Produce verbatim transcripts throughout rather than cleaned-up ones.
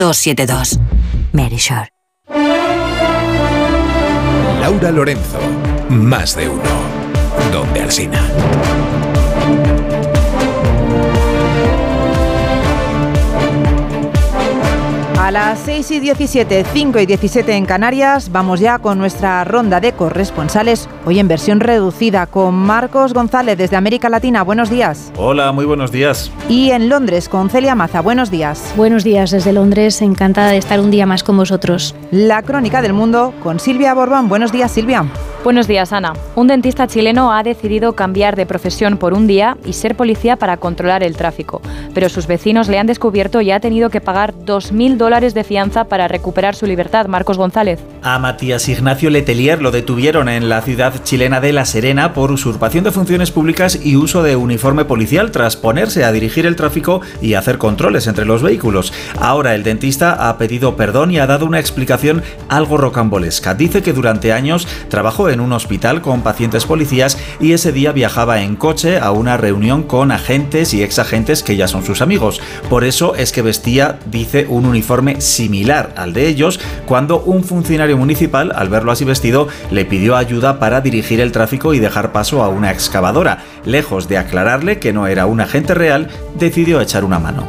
dos siete dos. Merisure. Laura Lorenzo, Más de Uno. Donde Alsina. A las seis y diecisiete, cinco y diecisiete en Canarias, vamos ya con nuestra ronda de corresponsales, hoy en versión reducida, con Marcos González desde América Latina. Buenos días. Hola, muy buenos días. Y en Londres con Celia Maza. Buenos días. Buenos días desde Londres, encantada de estar un día más con vosotros. La crónica del mundo con Silvia Borbón. Buenos días, Silvia. Buenos días, Ana. Un dentista chileno ha decidido cambiar de profesión por un día y ser policía para controlar el tráfico. Pero sus vecinos le han descubierto y ha tenido que pagar dos mil dólares de fianza para recuperar su libertad. Marcos González. A Matías Ignacio Letelier lo detuvieron en la ciudad chilena de La Serena por usurpación de funciones públicas y uso de uniforme policial tras ponerse a dirigir el tráfico y hacer controles entre los vehículos. Ahora el dentista ha pedido perdón y ha dado una explicación algo rocambolesca. Dice que durante años trabajó en un hospital con pacientes policías y ese día viajaba en coche a una reunión con agentes y exagentes que ya son sus amigos. Por eso es que vestía, dice, un uniforme similar al de ellos cuando un funcionario municipal, al verlo así vestido, le pidió ayuda para dirigir el tráfico y dejar paso a una excavadora. Lejos de aclararle que no era un agente real, decidió echar una mano.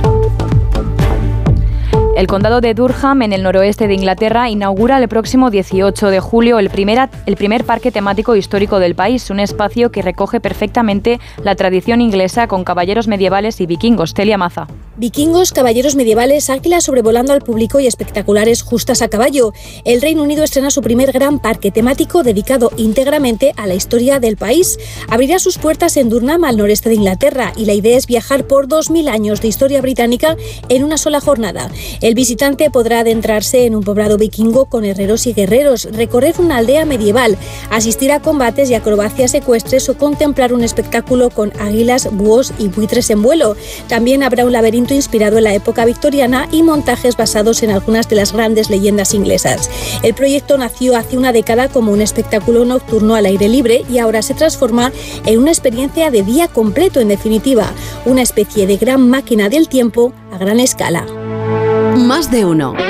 El condado de Durham, en el noroeste de Inglaterra, inaugura el próximo dieciocho de julio el primer, el primer parque temático histórico del país, un espacio que recoge perfectamente la tradición inglesa con caballeros medievales y vikingos. Celia Maza. Vikingos, caballeros medievales, águilas sobrevolando al público y espectaculares justas a caballo. El Reino Unido estrena su primer gran parque temático dedicado íntegramente a la historia del país. Abrirá sus puertas en Durham, al noreste de Inglaterra, y la idea es viajar por dos mil años de historia británica en una sola jornada. El visitante podrá adentrarse en un poblado vikingo con herreros y guerreros, recorrer una aldea medieval, asistir a combates y acrobacias ecuestres o contemplar un espectáculo con águilas, búhos y buitres en vuelo. También habrá un laberinto inspirado en la época victoriana y montajes basados en algunas de las grandes leyendas inglesas. El proyecto nació hace una década como un espectáculo nocturno al aire libre y ahora se transforma en una experiencia de día completo, en definitiva, una especie de gran máquina del tiempo a gran escala. Más de uno.